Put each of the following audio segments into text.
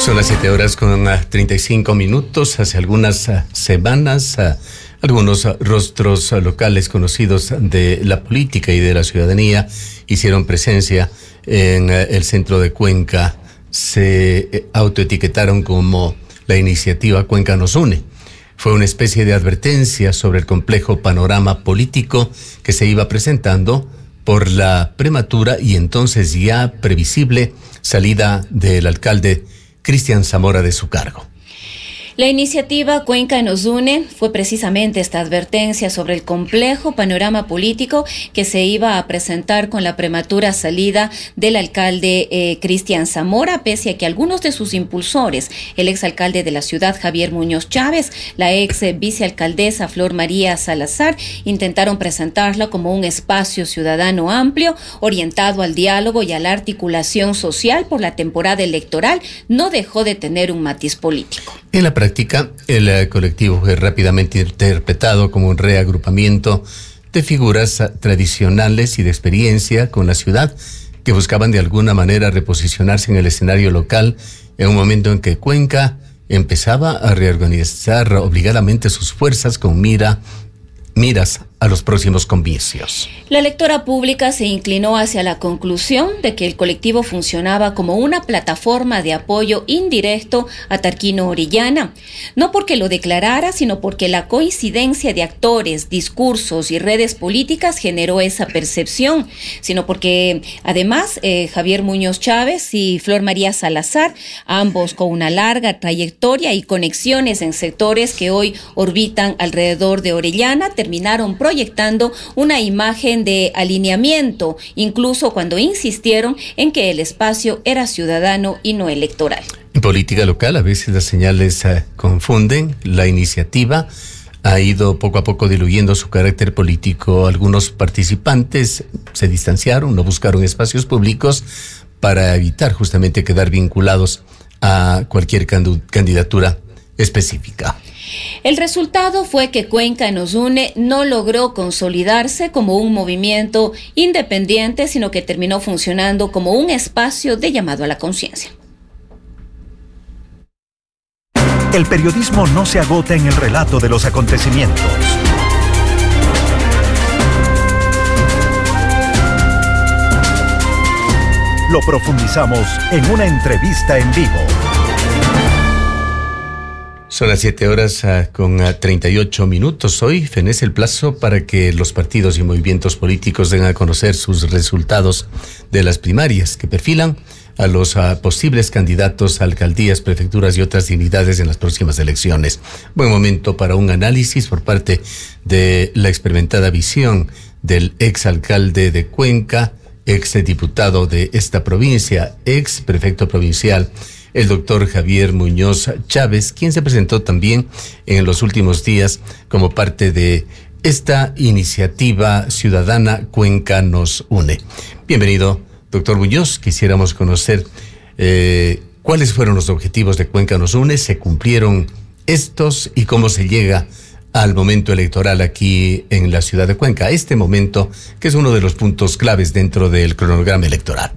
Son las 7 horas con 35 minutos. Hace algunas semanas, algunos rostros locales conocidos de la política y de la ciudadanía hicieron presencia en el centro de Cuenca. Se autoetiquetaron como la iniciativa Cuenca nos une. Fue una especie de advertencia sobre el complejo panorama político que se iba presentando por la prematura y entonces ya previsible salida del alcalde Cristian Zamora de su cargo. La iniciativa Cuenca nos une fue precisamente esta advertencia sobre el complejo panorama político que se iba a presentar con la prematura salida del alcalde Cristian Zamora, pese a que algunos de sus impulsores, el exalcalde de la ciudad Javier Muñoz Chávez, la ex vicealcaldesa Flor María Salazar, intentaron presentarla como un espacio ciudadano amplio, orientado al diálogo y a la articulación social por la temporada electoral, no dejó de tener un matiz político. En la práctica, el colectivo fue rápidamente interpretado como un reagrupamiento de figuras tradicionales y de experiencia con la ciudad que buscaban de alguna manera reposicionarse en el escenario local en un momento en que Cuenca empezaba a reorganizar obligadamente sus fuerzas con miras a los próximos comicios. La lectora pública se inclinó hacia la conclusión de que el colectivo funcionaba como una plataforma de apoyo indirecto a Tarquino Orellana, no porque lo declarara, sino porque la coincidencia de actores, discursos y redes políticas generó esa percepción, sino porque además Javier Muñoz Chávez y Flor María Salazar, ambos con una larga trayectoria y conexiones en sectores que hoy orbitan alrededor de Orellana, terminaron proyectando una imagen de alineamiento, incluso cuando insistieron en que el espacio era ciudadano y no electoral. En política local a veces las señales confunden. La iniciativa ha ido poco a poco diluyendo su carácter político. Algunos participantes se distanciaron, no buscaron espacios públicos para evitar justamente quedar vinculados a cualquier candidatura específica. El resultado fue que Cuenca nos une no logró consolidarse como un movimiento independiente, sino que terminó funcionando como un espacio de llamado a la conciencia. El periodismo no se agota en el relato de los acontecimientos. Lo profundizamos en una entrevista en vivo. Son las 7 horas con 38 minutos. Hoy fenece el plazo para que los partidos y movimientos políticos den a conocer sus resultados de las primarias que perfilan a los posibles candidatos a alcaldías, prefecturas y otras dignidades en las próximas elecciones. Buen momento para un análisis por parte de la experimentada visión del exalcalde de Cuenca, exdiputado de esta provincia, ex prefecto provincial, el doctor Javier Muñoz Chávez, quien se presentó también en los últimos días como parte de esta iniciativa ciudadana Cuenca nos une. Bienvenido, doctor Muñoz. Quisiéramos conocer cuáles fueron los objetivos de Cuenca nos une, se cumplieron estos y cómo se llega al momento electoral aquí en la ciudad de Cuenca, este momento que es uno de los puntos claves dentro del cronograma electoral.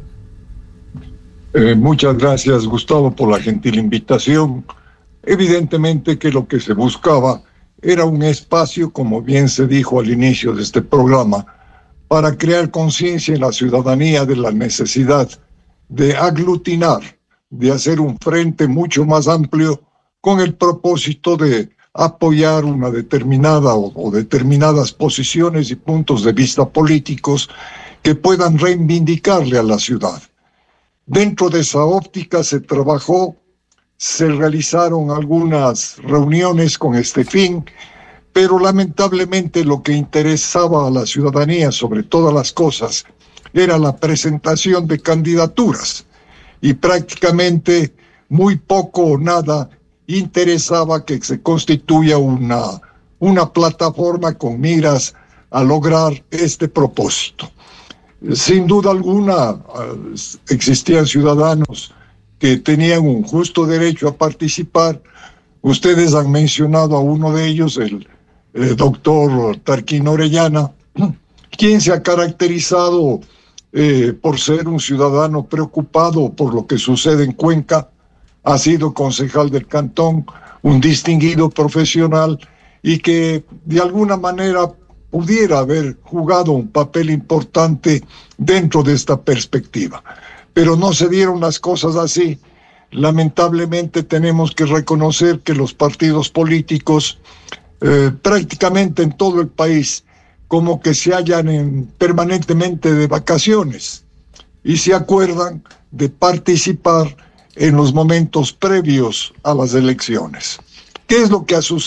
Muchas gracias, Gustavo, por la gentil invitación. Evidentemente que lo que se buscaba era un espacio, como bien se dijo al inicio de este programa, para crear conciencia en la ciudadanía de la necesidad de aglutinar, de hacer un frente mucho más amplio con el propósito de apoyar una determinada o determinadas posiciones y puntos de vista políticos que puedan reivindicarle a la ciudad. Dentro de esa óptica se trabajó, se realizaron algunas reuniones con este fin, pero lamentablemente lo que interesaba a la ciudadanía sobre todas las cosas era la presentación de candidaturas y prácticamente muy poco o nada interesaba que se constituya una plataforma con miras a lograr este propósito. Sin duda alguna, existían ciudadanos que tenían un justo derecho a participar. Ustedes han mencionado a uno de ellos, el doctor Tarquino Orellana, quien se ha caracterizado por ser un ciudadano preocupado por lo que sucede en Cuenca, ha sido concejal del cantón, un distinguido profesional y que de alguna manera pudiera haber jugado un papel importante dentro de esta perspectiva. Pero no se dieron las cosas así. Lamentablemente tenemos que reconocer que los partidos políticos prácticamente en todo el país como que se hallan permanentemente de vacaciones y se acuerdan de participar en los momentos previos a las elecciones. ¿Qué es lo que ha sucedido?